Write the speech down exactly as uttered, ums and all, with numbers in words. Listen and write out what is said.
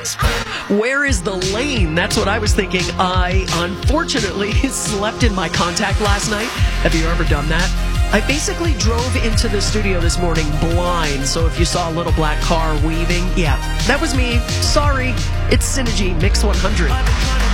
Where is the lane? That's what I was thinking. I unfortunately slept in my contact last night. Have you ever done that? I basically drove into the studio this morning blind, so if you saw a little black car weaving, yeah, that was me. Sorry. It's Synergy Mix one hundred.